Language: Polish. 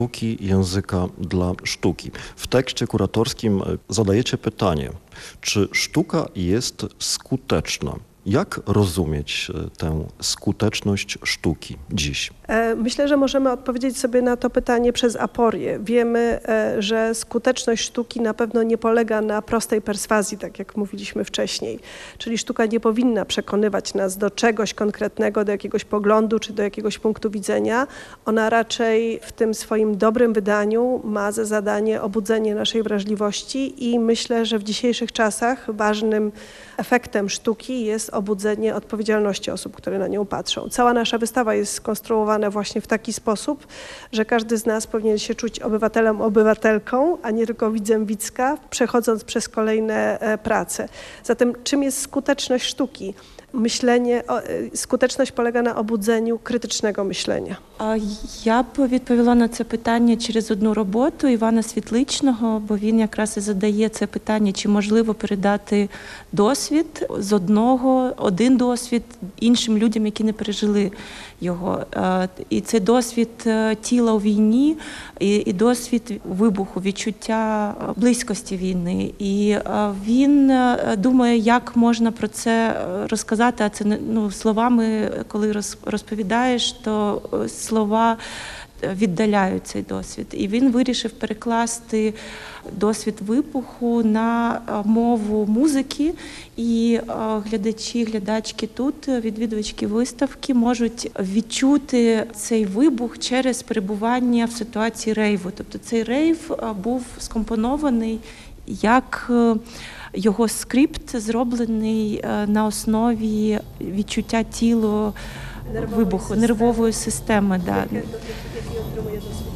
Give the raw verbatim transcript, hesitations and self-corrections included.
Sztuki języka dla sztuki. W tekście kuratorskim zadajecie pytanie, czy sztuka jest skuteczna? Jak rozumieć tę skuteczność sztuki dziś? Myślę, że możemy odpowiedzieć sobie na to pytanie przez aporię. Wiemy, że skuteczność sztuki na pewno nie polega na prostej perswazji, tak jak mówiliśmy wcześniej. Czyli sztuka nie powinna przekonywać nas do czegoś konkretnego, do jakiegoś poglądu czy do jakiegoś punktu widzenia. Ona raczej w tym swoim dobrym wydaniu ma za zadanie obudzenie naszej wrażliwości i myślę, że w dzisiejszych czasach ważnym efektem sztuki jest obudzenie odpowiedzialności osób, które na nią patrzą. Cała nasza wystawa jest skonstruowana właśnie w taki sposób, że każdy z nas powinien się czuć obywatelem, obywatelką, a nie tylko widzem, widzka, przechodząc przez kolejne prace. Zatem czym jest skuteczność sztuki? Myślenie, skuteczność polega na obudzeniu krytycznego myślenia. Я б відповіла на це питання через одну роботу Івана Світличного, бо він якраз і задає це питання, чи можливо передати досвід з одного, один досвід іншим людям, які не пережили його. І це досвід тіла у війні, і досвід вибуху, відчуття близькості війни. І він думає, як можна про це розказати, а це ну, словами, коли розповідаєш, то слова віддаляють цей досвід. І він вирішив перекласти досвід вибуху на мову музики, і глядачі, глядачки тут, відвідувачки виставки можуть відчути цей вибух через перебування в ситуації рейву. Тобто цей рейв був скомпонований як його скрипт, зроблений на основі відчуття тіла вибуху, нервової системи. Да. Який отримує досвід.